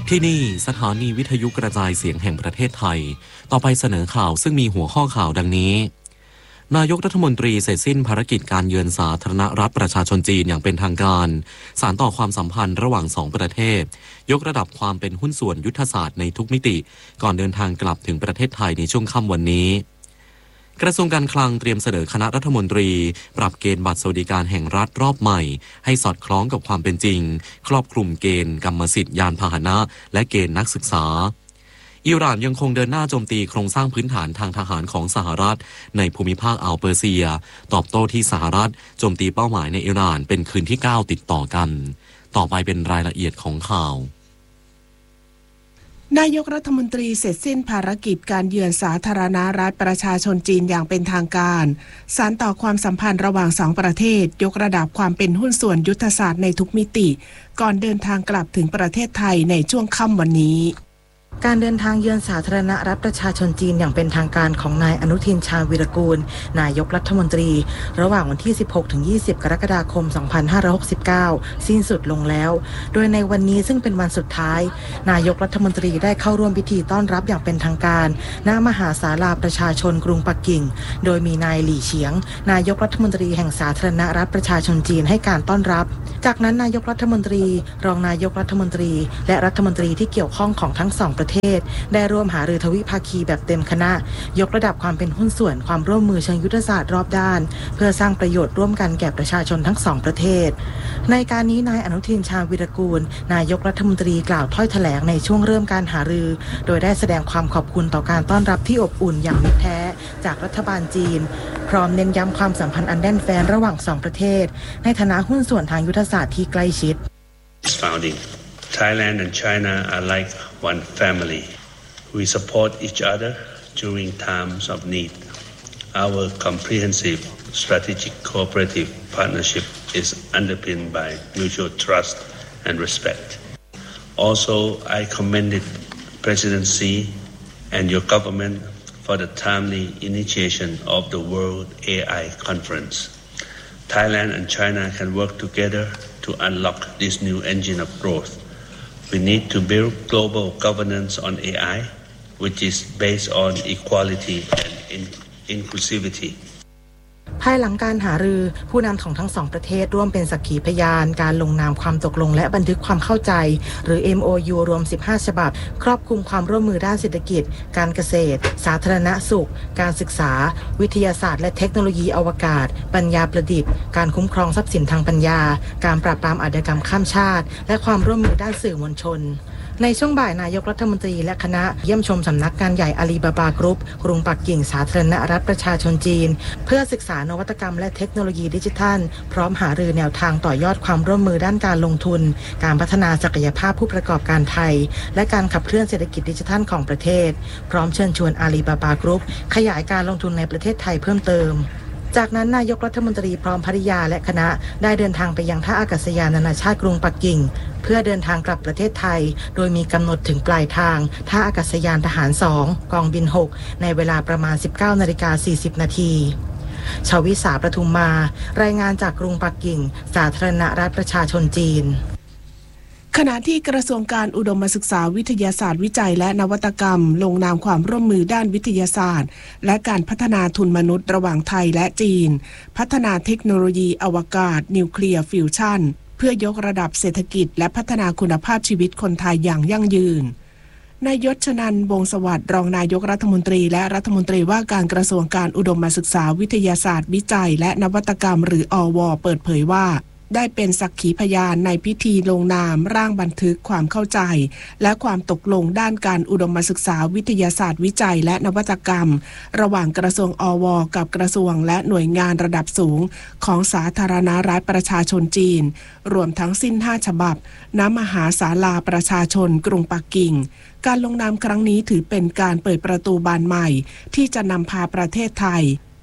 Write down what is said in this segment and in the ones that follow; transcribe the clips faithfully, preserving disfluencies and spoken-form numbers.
ที่นี่สถานีวิทยุกระจายเสียงแห่งประเทศไทยต่อไปเสนอข่าวซึ่งมีหัวข้อข่าวดังนี้นายกรัฐมนตรีเสร็จสิ้นภารกิจการเยือนสาธารณรัฐประชาชนจีนอย่างเป็นทางการสานต่อความสัมพันธ์ระหว่างสองประเทศยกระดับความเป็นหุ้นส่วนยุทธศาสตร์ในทุกมิติก่อนเดินทางกลับถึงประเทศไทยในช่วงค่ำวันนี้กระทรวงการคลังเตรียมเสนอคณะรัฐมนตรีปรับเกณฑ์บัตรสวัสดิการแห่งรัฐรอบใหม่ให้สอดคล้องกับความเป็นจริงครอบคลุมเกณฑ์กรรมสิทธิ์ยานพาหนะและเกณฑ์นักศึกษาอิหร่านยังคงเดินหน้าโจมตีโครงสร้างพื้นฐานทางทหารของสหรัฐในภูมิภาคอ่าวเปอร์เซียตอบโต้ที่สหรัฐโจมตีเป้าหมายในอิหร่านเป็นคืนที่เก้าติดต่อกันต่อไปเป็นรายละเอียดของข่าวนายกรัฐมนตรีเสร็จสิ้นภารกิจการเยือนสาธารณรัฐประชาชนจีนอย่างเป็นทางการสานต่อความสัมพันธ์ระหว่างสองประเทศยกระดับความเป็นหุ้นส่วนยุทธศาสตร์ในทุกมิติก่อนเดินทางกลับถึงประเทศไทยในช่วงค่ำวันนี้การเดินทางเยือนสาธารณรัฐประชาชนจีนอย่างเป็นทางการของนายอนุทินชาญวีรกูลนายกรัฐมนตรีระหว่างวันที่ สิบหกถึงยี่สิบ กรกฎาคม สองพันห้าร้อยหกสิบเก้า สิ้นสุดลงแล้วโดยในวันนี้ซึ่งเป็นวันสุดท้ายนายกรัฐมนตรีได้เข้าร่วมพิธีต้อนรับอย่างเป็นทางการณมหาศาลาประชาชนกรุงปักกิ่งโดยมีนายหลี่เฉียงนายกรัฐมนตรีแห่งสาธารณรัฐประชาชนจีนให้การต้อนรับจากนั้นนายกรัฐมนตรีรองนายกรัฐมนตรีและรัฐมนตรีที่เกี่ยวข้องของทั้งสองประเทศได้ร่วมหารือทวิภาคีแบบเต็มคณะยกระดับความเป็นหุ้นส่วนความร่วมมือเชิงยุทธศาสตร์รอบด้านเพื่อสร้างประโยชน์ร่วมกันแก่ประชาชนทั้งสองประเทศในการนี้นายอนุทินชาญวีรกูลนายกรัฐมนตรีกล่าวถ้อยแถลงในช่วงเริ่มการหารือโดยได้แสดงความขอบคุณต่อการต้อนรับที่อบอุ่นอย่างมิตรแท้จากรัฐบาลจีนพร้อมเน้นย้ำความสัมพันธ์อันแน่นแฟ้นระหว่างสองประเทศในฐานะหุ้นส่วนทางยุทธศาสตร์ที่ใกล้ชิด Thailand and China are like one family. We support each other during times of need. Our comprehensive strategic cooperative partnership is underpinned by mutual trust and respect. Also, I commended President Xi and your government for the timely initiation of the World A I Conference. Thailand and China can work together to unlock this new engine of growth.We need to build global governance on A I, which is based on equality and inclusivity. ภายหลังการหารือผู้นำของทั้งสองประเทศร่วมเป็นสักขีพยานการลงนามความตกลงและบันทึกความเข้าใจหรือ เอ็ม โอ ยู รวมสิบห้าฉบับครอบคลุมความร่วมมือด้านเศรษฐกิจการเกษตรสาธารณสุขการศึกษาวิทยาศาสตร์และเทคโนโลยีอวกาศปัญญาประดิษฐ์การคุ้มครองทรัพย์สินทางปัญญาการปราบปรามอาชญากรรมข้ามชาติและความร่วมมือด้านสื่อมวลชนในช่วงบ่ายนายกรัฐมนตรีและคณะเยี่ยมชมสำนักงานใหญ่อาลีบาบากรุ๊ปกรุงปักกิ่งสาธารณรัฐประชาชนจีนเพื่อศึกษานวัตกรรมและเทคโนโลยีดิจิทัลพร้อมหารือแนวทางต่อยอดความร่วมมือด้านการลงทุนการพัฒนาศักยภาพผู้ประกอบการไทยและการขับเคลื่อนเศรษฐกิจดิจิทัลของประเทศพร้อมเชิญชวนอาลีบาบากรุ๊ปขยายการลงทุนในประเทศไทยเพิ่มเติมจากนั้นนายกรัฐมนตรีพร้อมภริยาและคณะได้เดินทางไปยังท่าอากาศยานนานาชาติกรุงปักกิ่งเพื่อเดินทางกลับประเทศไทยโดยมีกำหนดถึงปลายทางท่าอากาศยานทหารสองกองบินหกในเวลาประมาณ สิบเก้านาฬิกาสี่สิบนาทีชวิสาประทุมมารายงานจากกรุงปักกิ่งสาธารณรัฐประชาชนจีนขณะที่กระทรวงการอุดมศึกษาวิทยาศาสตร์วิจัยและนวัตกรรมลงนามความร่วมมือด้านวิทยาศาสตร์และการพัฒนาทุนมนุษย์ระหว่างไทยและจีนพัฒนาเทคโนโลยีอวกาศนิวเคลียร์ฟิวชั่นเพื่อยกระดับเศรษฐกิจและพัฒนาคุณภาพชีวิตคนไทยอย่างยั่งยืนนายยศชนันท์ วงศ์สวัสดิ์รองนายกรัฐมนตรีและรัฐมนตรีว่าการกระทรวงการอุดมศึกษาวิทยาศาสตร์วิจัยและนวัตกรรมหรืออว.เปิดเผยว่าได้เป็นสักขีพยานในพิธีลงนามร่างบันทึกความเข้าใจและความตกลงด้านการอุดมศึกษาวิทยาศาสตร์วิจัยและนวัตกรรมระหว่างกระทรวงอว.กับกระทรวงและหน่วยงานระดับสูงของสาธารณรัฐประชาชนจีนรวมทั้งสิ้นห้าฉบับณมหาศาลาประชาชนกรุงปักกิ่งการลงนามครั้งนี้ถือเป็นการเปิดประตูบานใหม่ที่จะนำพาประเทศไทย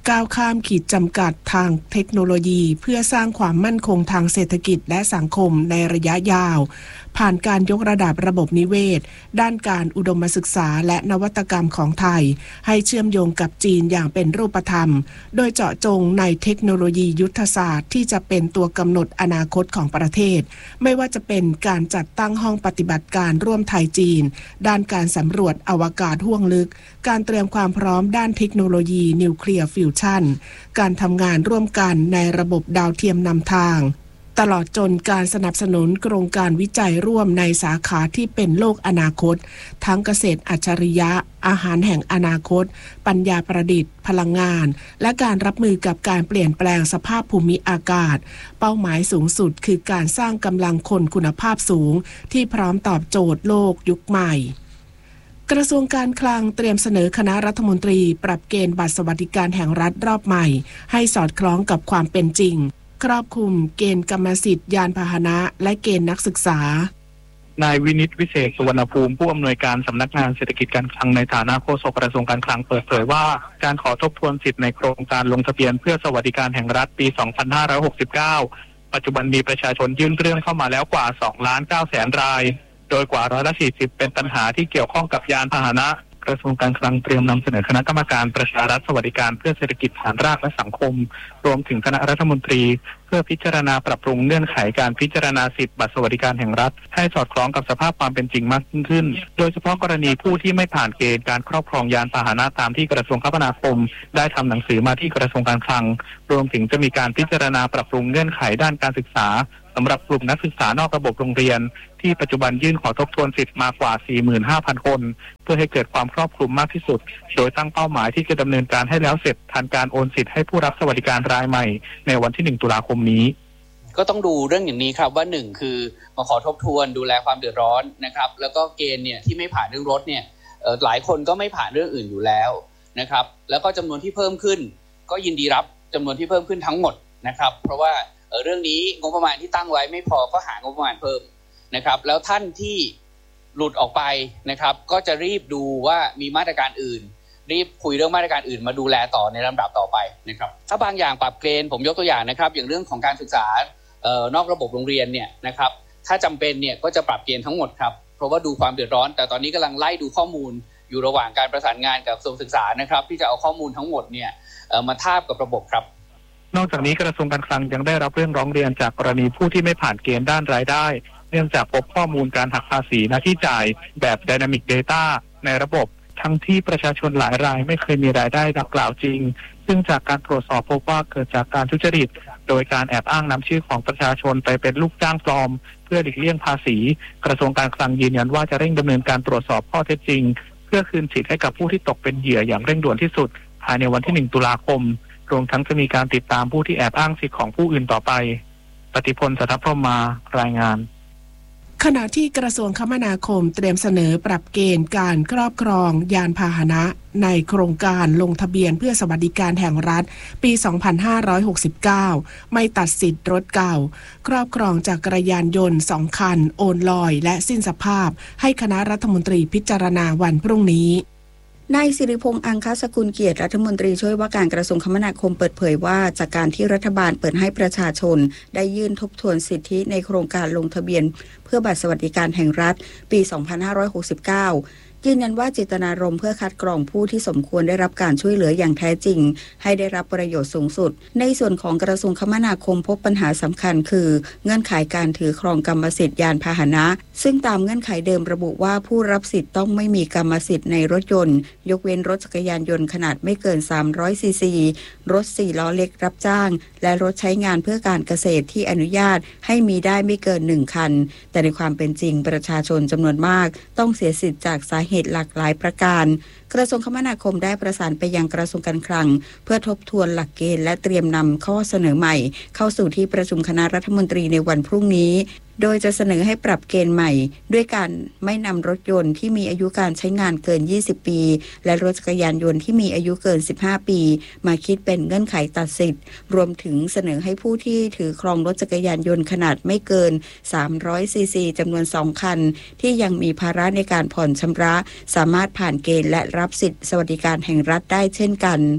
ก้าวข้ามขีดจำกัดทางเทคโนโลยีเพื่อสร้างความมั่นคงทางเศรษฐกิจและสังคมในระยะยาวผ่านการยกระดับระบบนิเวศด้านการอุดมศึกษาและนวัตกรรมของไทยให้เชื่อมโยงกับจีนอย่างเป็นรูปธรรมโดยเจาะจงในเทคโนโลยียุทธศาสตร์ที่จะเป็นตัวกำหนดอนาคตของประเทศไม่ว่าจะเป็นการจัดตั้งห้องปฏิบัติการร่วมไทยจีนด้านการสำรวจอวกาศห้วงลึกการเตรียมความพร้อมด้านเทคโนโลยีนิวเคลียร์ฟิวชั่นการทำงานร่วมกันในระบบดาวเทียมนำทางตลอดจนการสนับสนุนโครงการวิจัยร่วมในสาขาที่เป็นโลกอนาคตทั้งเกษตรอัจฉริยะอาหารแห่งอนาคตปัญญาประดิษฐ์พลังงานและการรับมือกับการเปลี่ยนแปลงสภาพภูมิอากาศเป้าหมายสูงสุดคือการสร้างกำลังคนคุณภาพสูงที่พร้อมตอบโจทย์โลกยุคใหม่กระทรวงการคลังเตรียมเสนอคณะรัฐมนตรีปรับเกณฑ์บัตรสวัสดิการแห่งรัฐรอบใหม่ให้สอดคล้องกับความเป็นจริงครอบคลุมเกณฑ์กรรมสิทธิ์ยานพาหนะและเกณฑ์นักศึกษานายวินิตวิเศษสุวรรณภูมิผู้อำนวยการสำนักงานเศรษฐกิจการคลังในฐานะโฆษกกระทรวงการคลังเปิดเผยว่าการขอทบทวนสิทธิ์ในโครงการลงทะเบียนเพื่อสวัสดิการแห่งรัฐปี สองพันห้าร้อยหกสิบเก้า ปัจจุบันมีประชาชนยื่นเรื่องเข้ามาแล้วกว่า สองล้านเก้าแสนรายโดยกว่าร้อยละสี่สิบเป็นปัญหาที่เกี่ยวข้องกับยานพาหนะกระทรวงการคลังเตรียมนำเสนอคณะกรรมการประชารัฐสวัสดิการเพื่อเศรษฐกิจฐานรากและสังคมรวมถึงคณะรัฐมนตรีเพื่อพิจารณาปรับปรุงเงื่อนไขการพิจารณาสิทธิบัตรสวัสดิการแห่งรัฐให้สอดคล้องกับสภาพความเป็นจริงมากยิ่งขึ้นโดยเฉพาะกรณีผู้ที่ไม่ผ่านเกณฑ์การครอบครองยานพาหนะตามที่กระทรวงคมนาคมได้ทำหนังสือมาที่กระทรวงการคลังรวมถึงจะมีการพิจารณาปรับปรุงเงื่อนไขด้านการศึกษาสำหรับกลุ่มนักศึกษานอกระบบโรงเรียนที่ปัจจุบันยื่นขอทบทวนสิทธิ์มากว่า สี่หมื่นห้าพัน คนเพื่อให้เกิดความครอบคลุมมากที่สุดโดยตั้งเป้าหมายที่จะดำเนินการให้แล้วเสร็จทันการโอนสิทธิ์ให้ผู้รับสวัสดิการรายใหม่ในวันที่หนึ่งตุลาคมนี้ก็ต้องดูเรื่องอย่างนี้ครับว่าหนึ่งคือมาขอทบทวนดูแลความเดือดร้อนนะครับแล้วก็เกณฑ์เนี่ยที่ไม่ผ่านเรื่องรถเนี่ยหลายคนก็ไม่ผ่านเรื่องอื่นอยู่แล้วนะครับแล้วก็จำนวนที่เพิ่มขึ้นก็ยินดีรับจำนวนที่เพิ่มขึ้นทั้งหมดนะครับเพราะว่าเรื่องนี้งบประมาณที่ตั้งไว้ไม่พอก็หางบประมาณเพิ่มนะครับแล้วท่านที่หลุดออกไปนะครับก็จะรีบดูว่ามีมาตรการอื่นรีบคุยเรื่องมาตรการอื่นมาดูแลต่อในลำดับต่อไปนะครับถ้าบางอย่างปรับเกณฑ์ผมยกตัวอย่างนะครับอย่างเรื่องของการศึกษานอกระบบโรงเรียนเนี่ยนะครับถ้าจำเป็นเนี่ยก็จะปรับเกณฑ์ทั้งหมดครับเพราะว่าดูความเดือดร้อนแต่ตอนนี้กำลังไล่ดูข้อมูลอยู่ระหว่างการประสานงานกับกระทรวงศึกษานะครับที่จะเอาข้อมูลทั้งหมดเนี่ยมาทาบกับระบบครับนอกจากนี้กระทรวงการคลังยังได้รับเรื่องร้องเรียนจากกรณีผู้ที่ไม่ผ่านเกณฑ์ด้านรายได้เนื่องจากพบข้อมูลการหักภาษีหน้าที่จ่ายแบบ Dynamic Data ในระบบทั้งที่ประชาชนหลายรายไม่เคยมีรายได้ดังกล่าวจริงซึ่งจากการตรวจสอบพบว่าเกิดจากการทุจริตโดยการแอบอ้างนำชื่อของประชาชนไปเป็นลูกจ้างปลอมเพื่อหลีกเลี่ยงภาษีกระทรวงการคลังยืนยันว่าจะเร่งดำเนินการตรวจสอบข้อเท็จจริงเพื่อคืนสิทธิ์ให้กับผู้ที่ตกเป็นเหยื่ออย่างเร่งด่วนที่สุดภายในวันที่หนึ่งตุลาคมรวมทั้งจะมีการติดตามผู้ที่แอบอ้างสิทธิ์ของผู้อื่นต่อไปปฏิพล สัทธพรหมมารายงานขณะที่กระทรวงคมนาคมเตรียมเสนอปรับเกณฑ์การครอบครองยานพาหนะในโครงการลงทะเบียนเพื่อสวัสดิการแห่งรัฐปี สองพันห้าร้อยหกสิบเก้า ไม่ตัดสิทธิ์รถเก่าครอบครองจักรยานยนต์สองคันโอนลอยและสิ้นสภาพให้คณะรัฐมนตรีพิจารณาวันพรุ่งนี้นายสิริพงษ์อังคสกุลเกียรติรัฐมนตรีช่วยว่าการกระทรวงคมนาคมเปิดเผยว่าจากการที่รัฐบาลเปิดให้ประชาชนได้ยื่นทบทวนสิทธิในโครงการลงทะเบียนเพื่อบัตรสวัสดิการแห่งรัฐปี สองพันห้าร้อยหกสิบเก้า ยืนยันว่าเจตนารมณ์เพื่อคัดกรองผู้ที่สมควรได้รับการช่วยเหลืออย่างแท้จริงให้ได้รับประโยชน์สูงสุดในส่วนของกระทรวงคมนาคมพบปัญหาสำคัญคือเงื่อนไขการถือครองกรรมสิทธิ์ยานพาหนะซึ่งตามเงื่อนไขเดิมระบุว่าผู้รับสิทธิ์ต้องไม่มีกรรมสิทธิ์ในรถยนต์ยกเว้นรถจักรยานยนต์ขนาดไม่เกินสามร้อยซีซีรถสี่ล้อเล็กรับจ้างและรถใช้งานเพื่อการเกษตรที่อนุญาตให้มีได้ไม่เกินหนึ่งคันแต่ในความเป็นจริงประชาชนจำนวนมากต้องเสียสิทธิ์จากสาเหตุหลากหลายประการกระทรวงคมนาคมได้ประสานไปยังกระทรวงการคลังเพื่อทบทวนหลักเกณฑ์และเตรียมนำข้อเสนอใหม่เข้าสู่ที่ประชุมคณะรัฐมนตรีในวันพรุ่งนี้โดยจะเสนอให้ปรับเกณฑ์ใหม่ด้วยการไม่นำรถยนต์ที่มีอายุการใช้งานเกินยี่สิบปีและรถจักรยานยนต์ที่มีอายุเกินสิบห้าปีมาคิดเป็นเงื่อนไขตัดสิทธิ์รวมถึงเสนอให้ผู้ที่ถือครองรถจักรยานยนต์ขนาดไม่เกินสามร้อยซีซีจำนวนสองคันที่ยังมีภาระในการผ่อนชำระสามารถผ่านเกณฑ์และรับสิทธิสวัสดิการแห่งรัฐได้เช่นกัน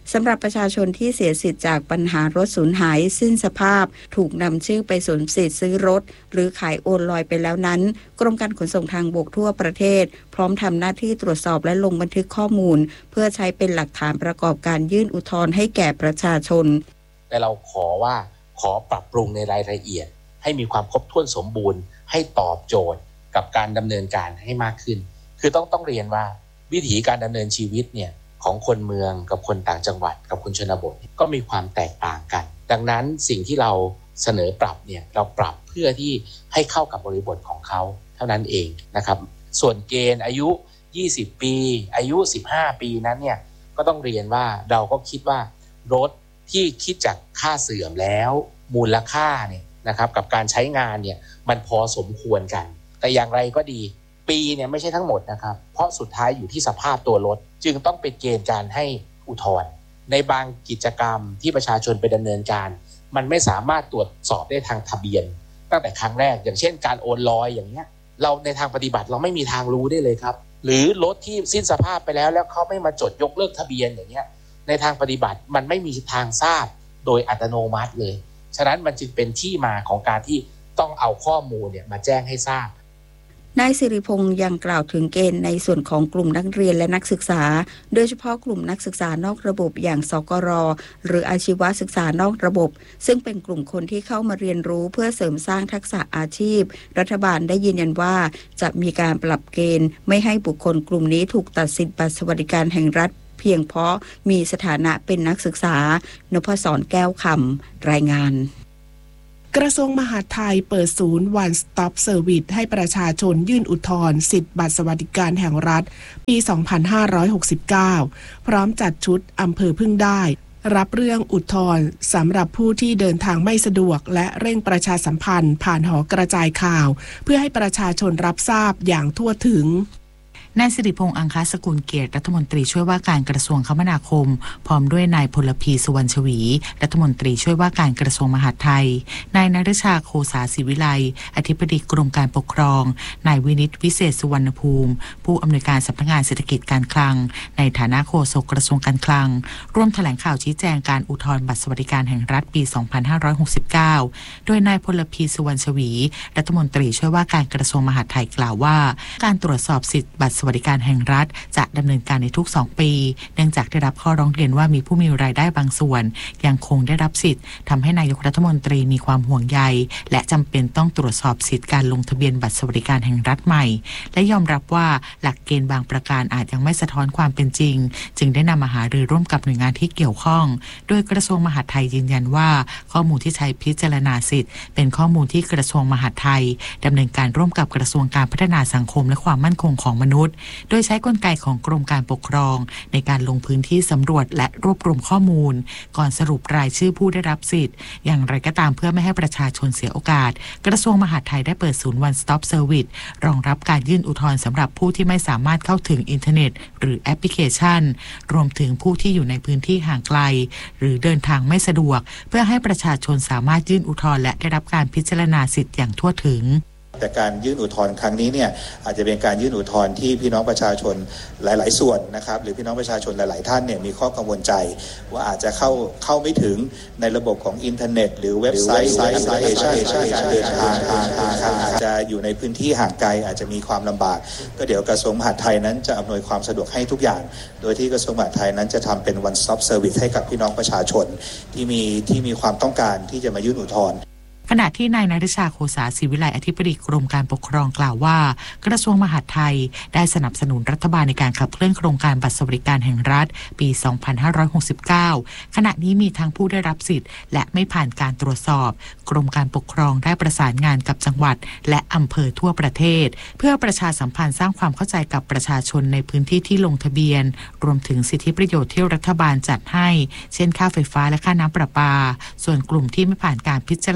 สำหรับประชาชนที่เสียสิทธิ์จากปัญหารถสูญหายสิ้นสภาพถูกนำชื่อไปสวมสิทธิ์ซื้อรถหรือขายโอนลอยไปแล้วนั้นกรมการขนส่งทางบกทั่วประเทศพร้อมทำหน้าที่ตรวจสอบและลงบันทึกข้อมูลเพื่อใช้เป็นหลักฐานประกอบการยื่นอุทธรณ์ให้แก่ประชาชนแต่เราขอว่าขอปรับปรุงในรายละเอียดให้มีความครบถ้วนสมบูรณ์ให้ตอบโจทย์กับการดำเนินการให้มากขึ้นคือต้องต้องเรียนว่าวิถีการดำเนินชีวิตเนี่ยของคนเมืองกับคนต่างจังหวัดกับคนชนบทก็มีความแตกต่างกันดังนั้นสิ่งที่เราเสนอปรับเนี่ยเราปรับเพื่อที่ให้เข้ากับบริบทของเขาเท่านั้นเองนะครับส่วนเกณฑ์อายุยี่สิบปีอายุสิบห้าปีนั้นเนี่ยก็ต้องเรียนว่าเราก็คิดว่ารถที่คิดจากค่าเสื่อมแล้วมูลค่าเนี่ยนะครับกับการใช้งานเนี่ยมันพอสมควรกันแต่อย่างไรก็ดีปีเนี่ยไม่ใช่ทั้งหมดนะครับเพราะสุดท้ายอยู่ที่สภาพตัวรถจึงต้องเป็นเกณฑ์การให้อุทธรณ์ในบางกิจกรรมที่ประชาชนไปดำเนินการมันไม่สามารถตรวจสอบได้ทางทะเบียนตั้งแต่ครั้งแรกอย่างเช่นการโอนลอยอย่างเงี้ยเราในทางปฏิบัติเราไม่มีทางรู้ได้เลยครับหรือรถที่สิ้นสภาพไปแล้วแล้วเขาไม่มาจดยกเลิกทะเบียนอย่างเงี้ยในทางปฏิบัติมันไม่มีทางทราบโดยอัตโนมัติเลยฉะนั้นมันจึงเป็นที่มาของการที่ต้องเอาข้อมูลเนี่ยมาแจ้งให้ทราบนายสิริพงษ์ยังกล่าวถึงเกณฑ์ในส่วนของกลุ่มนักเรียนและนักศึกษาโดยเฉพาะกลุ่มนักศึกษานอกระบบอย่างสกร.หรืออาชีวศึกษานอกระบบซึ่งเป็นกลุ่มคนที่เข้ามาเรียนรู้เพื่อเสริมสร้างทักษะอาชีพรัฐบาลได้ยืนยันว่าจะมีการปรับเกณฑ์ไม่ให้บุคคลกลุ่มนี้ถูกตัดสิทธิบัตรสวัสดิการแห่งรัฐเพียงเพราะมีสถานะเป็นนักศึกษานพศรแก้วคำรายงานกระทรวงมหาดไทยเปิดศูนย์ One Stop Service ให้ประชาชนยื่นอุทธรณ์สิทธิบัตรสวัสดิการแห่งรัฐปี สองพันห้าร้อยหกสิบเก้า พร้อมจัดชุดอำเภอพึ่งได้รับเรื่องอุทธรณ์สำหรับผู้ที่เดินทางไม่สะดวกและเร่งประชาสัมพันธ์ผ่านหอกระจายข่าวเพื่อให้ประชาชนรับทราบอย่างทั่วถึงนายสิริพงษ์อังคสกุลเกียรติรัฐมนตรีช่วยว่าการกระทรวงคมนาคมพร้อมด้วยนายพลพีสุวรรณชวีรัฐมนตรีช่วยว่าการกระทรวงมหาดไทยนายนฤชาโคสาศิวิไลอธิบดีกรมการปกครองนายวินิตวิเศษสุวรรณภูมิผู้อำนวยการสำนักงานเศรษฐกิจการคลังในฐานะโฆษกกระทรวงการคลังร่วมแถลงข่าวชี้แจงการอุทธรณ์บัตรสวัสดิการแห่งรัฐปี สองพันห้าร้อยหกสิบเก้า โดยนายพลพีสุวรรณชวีรัฐมนตรีช่วยว่าการกระทรวงมหาดไทยกล่าวว่าการตรวจสอบสิทธิบัตรสวัสดิการแห่งรัฐจะดำเนินการในทุกสองปีเนื่องจากได้รับข้อร้องเรียนว่ามีผู้มีรายได้บางส่วนยังคงได้รับสิทธิ์ทำให้นายกรัฐมนตรีมีความห่วงใยและจำเป็นต้องตรวจสอบสิทธิการลงทะเบียนบัตรสวัสดิการแห่งรัฐใหม่และยอมรับว่าหลักเกณฑ์บางประการอาจยังไม่สะท้อนความเป็นจริงจึงได้นำมาหารือร่วมกับหน่วยงานที่เกี่ยวข้องโดยกระทรวงมหาดไทยยืนยันว่าข้อมูลที่ใช้พิจารณาสิทธิ์เป็นข้อมูลที่กระทรวงมหาดไทยดำเนินการร่วมกับกระทรวงการพัฒนาสังคมและความมั่นคงของมนุษย์โดยใช้กลไกของกรมการปกครองในการลงพื้นที่สำรวจและรวบรวมข้อมูลก่อนสรุปรายชื่อผู้ได้รับสิทธิ์อย่างไรก็ตามเพื่อไม่ให้ประชาชนเสียโอกาสกระทรวงมหาดไทยได้เปิดศูนย์ One Stop Service รองรับการยื่นอุทธรณ์สำหรับผู้ที่ไม่สามารถเข้าถึงอินเทอร์เน็ตหรือแอปพลิเคชันรวมถึงผู้ที่อยู่ในพื้นที่ห่างไกลหรือเดินทางไม่สะดวกเพื่อให้ประชาชนสามารถยื่นอุทธรณ์และได้รับการพิจารณาสิทธิ์อย่างทั่วถึงแต่การยื่นอุทธรณ์ครั้งนี้เนี่ยอาจจะเป็นการยื่นอุทธรณ์ที่พี่น้องประชาชนหลายๆส่วนนะครับหรือพี่น้องประชาชนหลายๆท่านเนี่ยมีข้อกังวลใจว่าอาจจะเข้าเข้าไม่ถึงในระบบของอินเทอร์เน็ตหรือเว็บไซต์หรือแอปพลิเคชันการเดินทางอาจจะอยู่ในพื้นที่ห่างไกลอาจจะมีความลำบากก็เดี๋ยวกระทรวงมหาดไทยนั้นจะอำนวยความสะดวกให้ทุกอย่างโดยที่กระทรวงมหาดไทยนั้นจะทำเป็น One Stop Service ให้กับพี่น้องประชาชนที่มีที่มีความต้องการที่จะมายื่นอุทธรณ์ขณะที่นายนฤชาโคสาศิวิไลอธิบดีกรมการปกครองกล่าวว่ากระทรวงมหาดไทยได้สนับสนุนรัฐบาลในการขับเคลื่อนโครงการบัตรสวัสดิการแห่งรัฐปี สองพันห้าร้อยหกสิบเก้า ขณะนี้มีทั้งผู้ได้รับสิทธิ์และไม่ผ่านการตรวจสอบกรมการปกครองได้ประสานงานกับจังหวัดและอำเภอทั่วประเทศเพื่อประชาสัมพันธ์สร้างความเข้าใจกับประชาชนในพื้นที่ที่ลงทะเบียนรวมถึงสิทธิประโยชน์ที่รัฐบาลจัดให้เช่นค่าไฟฟ้าและค่าน้ำประปาส่วนกลุ่มที่ไม่ผ่านการพิจารณา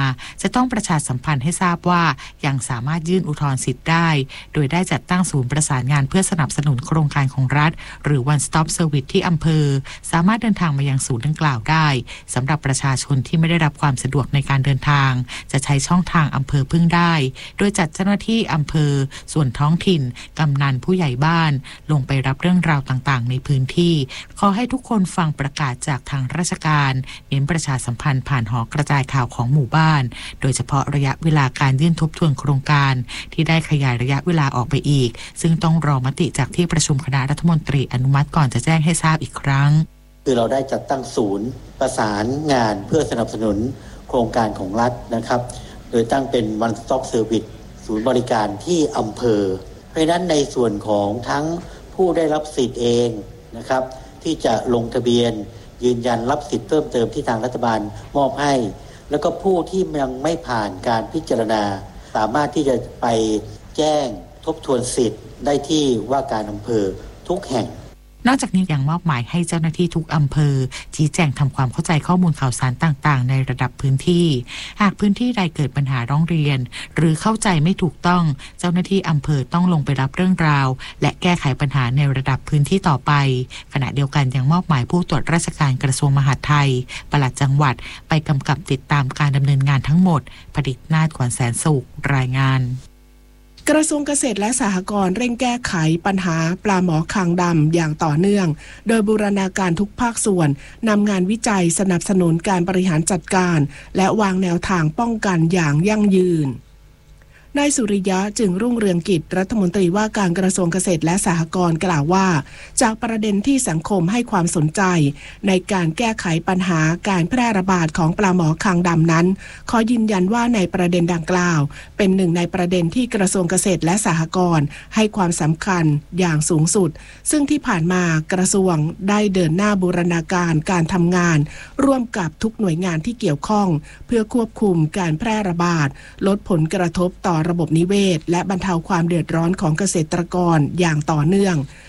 จะต้องประชาสัมพันธ์ให้ทราบว่ายังสามารถยื่นอุทธรณ์สิทธิ์ได้โดยได้จัดตั้งศูนย์ประสานงานเพื่อสนับสนุนโครงการของรัฐหรือ One Stop Service ที่อำเภอสามารถเดินทางมายังศูนย์ดังกล่าวได้สำหรับประชาชนที่ไม่ได้รับความสะดวกในการเดินทางจะใช้ช่องทางอำเภอพึ่งได้โดยจัดเจ้าหน้าที่อำเภอส่วนท้องถิ่นกำนันผู้ใหญ่บ้านลงไปรับเรื่องราวต่างๆในพื้นที่ขอให้ทุกคนฟังประกาศจากทางราชการเน้นประชาสัมพันธ์ผ่านหอกระจายข่าวของหมู่บ้านโดยเฉพาะระยะเวลาการยื่นทบทวนโครงการที่ได้ขยายระยะเวลาออกไปอีกซึ่งต้องรอมติจากที่ประชุมคณะรัฐมนตรีอนุมัติก่อนจะแจ้งให้ทราบอีกครั้งคือเราได้จัดตั้งศูนย์ประสานงานเพื่อสนับสนุนโครงการของรัฐนะครับโดยตั้งเป็น One Stop Service ศูนย์บริการที่อำเภอเพราะฉะนั้นในส่วนของทั้งผู้ได้รับสิทธิ์เองนะครับที่จะลงทะเบียนยืนยันรับสิทธิ์เพิ่มเติมที่ทางรัฐบาลมอบให้แล้วก็ผู้ที่ยังไม่ผ่านการพิจารณาสามารถที่จะไปแจ้งทบทวนสิทธิ์ได้ที่ว่าการอำเภอทุกแห่งนอกจากนี้ยังมอบหมายให้เจ้าหน้าที่ทุกอำเภอชี้แจงทำความเข้าใจข้อมูลข่าวสารต่างๆในระดับพื้นที่หากพื้นที่ใดเกิดปัญหาร้องเรียนหรือเข้าใจไม่ถูกต้องเจ้าหน้าที่อำเภอต้องลงไปรับเรื่องราวและแก้ไขปัญหาในระดับพื้นที่ต่อไปขณะเดียวกันยังมอบหมายผู้ตรวจราชการกระทรวงมหาดไทยปลัดจังหวัดไปกำกับติดตามการดำเนินงานทั้งหมดผดิตนาถ ขวัญแสนสุขรายงานกระทรวงเกษตรและสหกรณ์เร่งแก้ไขปัญหาปลาหมอคางดำอย่างต่อเนื่องโดยบูรณาการทุกภาคส่วนนำงานวิจัยสนับสนุนการบริหารจัดการและวางแนวทางป้องกันอย่างยั่งยืนนายสุริยะจึงรุ่งเรืองกิจรัฐมนตรีว่าการกระทรวงเกษตรและสหกรณ์กล่าวว่าจากประเด็นที่สังคมให้ความสนใจในการแก้ไขปัญหาการแพร่ระบาดของปลาหมอคางดำนั้นขอยืนยันว่าในประเด็นดังกล่าวเป็นหนึ่งในประเด็นที่กระทรวงเกษตรและสหกรณ์ให้ความสำคัญอย่างสูงสุดซึ่งที่ผ่านมากระทรวงได้เดินหน้าบูรณาการการทำงานร่วมกับทุกหน่วยงานที่เกี่ยวข้องเพื่อควบคุมการแพร่ระบาดลดผลกระทบต่อระบบนิเวศและบรรเทาความเดือดร้อนของเกษตรกรอย่างต่อเนื่อง